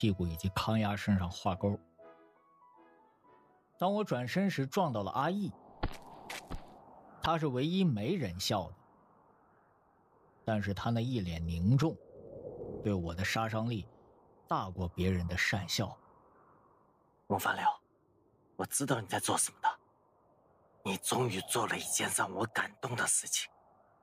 屁股以及康丫身上划勾。当我转身时撞到了阿义，他是唯一没人笑的，但是他那一脸凝重，对我的杀伤力大过别人的讪笑。 孟凡了，我知道你在做什么的，你终于做了一件让我感动的事情。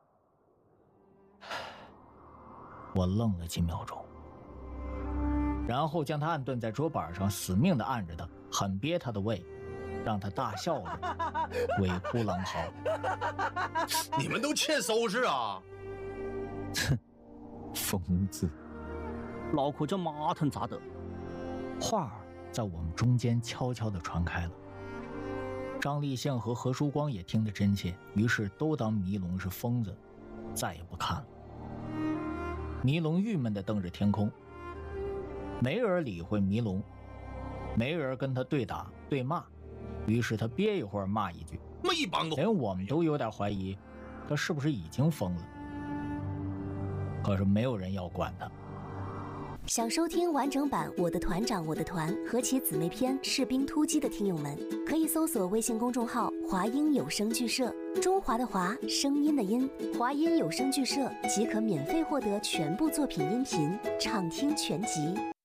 我愣了几秒钟，然后将他按顿在桌板上，死命地按着他，狠憋他的胃，让他大笑着，鬼哭狼嚎。 你们都欠收拾啊！ 哼，疯子！ 脑壳叫马腾咋的？ 话在我们中间悄悄地传开了。张立宪和何书光也听得真切，于是都当迷龙是疯子，再也不看了。迷龙郁闷地瞪着天空，没人理会迷龙，没人跟他对打对骂，于是他憋一会儿骂一句， 一帮连我们都有点怀疑他是不是已经疯了。可是没有人要管他。 想收听完整版《我的团长我的团》和其姊妹篇《士兵突击》的听友们，可以搜索微信公众号“华音有声剧社”，中华的华，声音的音，华音有声剧社即可免费获得全部作品音频，畅听全集。